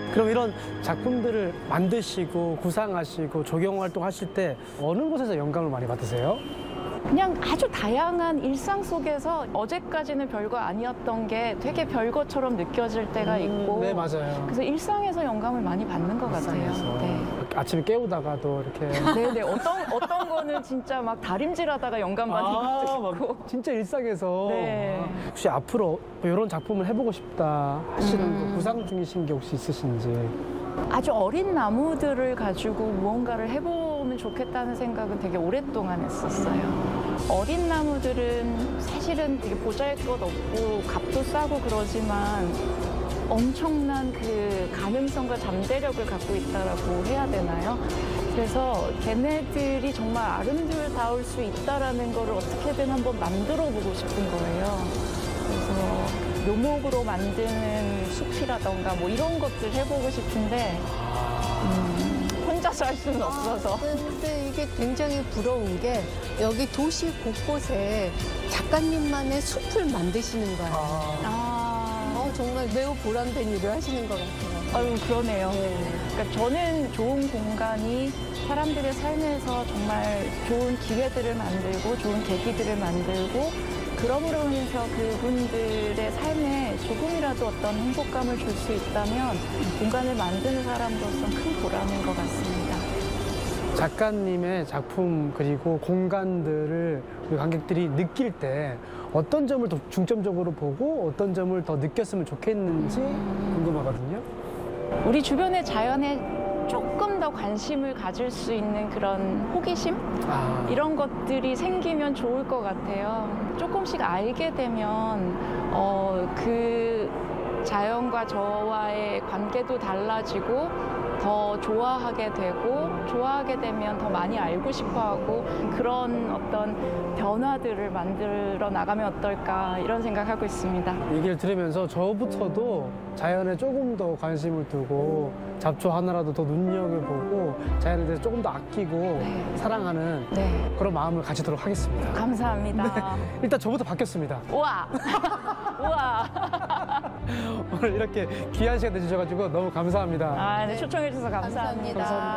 그럼 이런 작품들을 만드시고 구상하시고 조경 활동하실 때 어느 곳에서 영감을 많이 받으세요? 그냥 아주 다양한 일상 속에서 어제까지는 별거 아니었던 게 되게 별거처럼 느껴질 때가 있고 네, 맞아요. 그래서 일상에서 영감을 많이 받는 것 같아요. 일상에서. 네. 아침에 깨우다가도 이렇게 네네. 어떤 거는 진짜 막 다림질하다가 영감 받는 것도 있고. 막 진짜 일상에서. 네. 혹시 앞으로 뭐 이런 작품을 해보고 싶다 하시는 거 구상 중이신 게 혹시 있으신지? 아주 어린 나무들을 가지고 무언가를 해보면 좋겠다는 생각은 되게 오랫동안 했었어요. 어린 나무들은 사실은 되게 보잘것없고 값도 싸고 그러지만 엄청난 그 가능성과 잠재력을 갖고 있다라고 해야 되나요? 그래서 걔네들이 정말 아름다울 수 있다라는 거를 어떻게든 한번 만들어 보고 싶은 거예요. 그래서 묘목으로 만드는 숲이라던가 뭐 이런 것들 해보고 싶은데 혼자서 할 수는 없어서. 근데 이게 굉장히 부러운 게 여기 도시 곳곳에 작가님만의 숲을 만드시는 거예요. 정말 매우 보람된 일을 하시는 것 같아요. 아유, 그러네요. 네. 그러니까 저는 좋은 공간이 사람들의 삶에서 정말 좋은 기회들을 만들고 좋은 계기들을 만들고 그럼으로 인해서 그분들의 삶에 조금이라도 어떤 행복감을 줄 수 있다면 공간을 만드는 사람으로서 큰 보람인 것 같습니다. 작가님의 작품 그리고 공간들을 우리 관객들이 느낄 때 어떤 점을 더 중점적으로 보고 어떤 점을 더 느꼈으면 좋겠는지 궁금하거든요. 우리 주변의 자연에 조금 더 관심을 가질 수 있는 그런 호기심? 이런 것들이 생기면 좋을 것 같아요. 조금씩 알게 되면 그 자연과 저와의 관계도 달라지고 더 좋아하게 되고 좋아하게 되면 더 많이 알고 싶어하고 그런 어떤 변화들을 만들어 나가면 어떨까 이런 생각하고 있습니다. 얘기를 들으면서 저부터도 자연에 조금 더 관심을 두고 잡초 하나라도 더 눈여겨보고 자연에 대해서 조금 더 아끼고 사랑하는 네. 그런 마음을 가지도록 하겠습니다. 감사합니다. 일단 저부터 바뀌었습니다. 우와! 우와! 오늘 이렇게 귀한 시간 내주셔가지고 너무 감사합니다. 네, 초청해주셔서 감사합니다. 감사합니다.